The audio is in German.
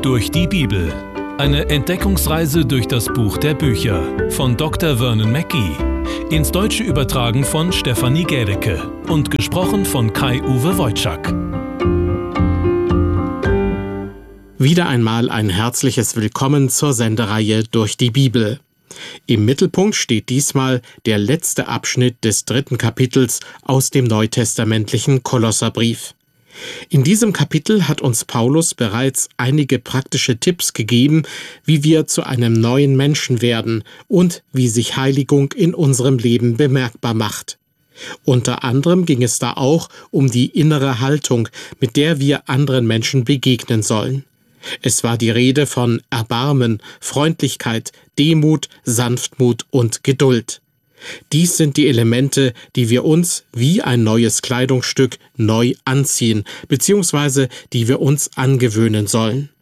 Durch die Bibel. Eine Entdeckungsreise durch das Buch der Bücher von Dr. Vernon Mackey. Ins Deutsche übertragen von Stefanie Gädecke und gesprochen von Kai-Uwe Wojczak. Wieder einmal ein herzliches Willkommen zur Sendereihe Durch die Bibel. Im Mittelpunkt steht diesmal der letzte Abschnitt des 3. Kapitels aus dem neutestamentlichen Kolosserbrief. In diesem Kapitel hat uns Paulus bereits einige praktische Tipps gegeben, wie wir zu einem neuen Menschen werden und wie sich Heiligung in unserem Leben bemerkbar macht. Unter anderem ging es da auch um die innere Haltung, mit der wir anderen Menschen begegnen sollen. Es war die Rede von Erbarmen, Freundlichkeit, Demut, Sanftmut und Geduld. Dies sind die Elemente, die wir uns wie ein neues Kleidungsstück neu anziehen, bzw. die wir uns angewöhnen sollen.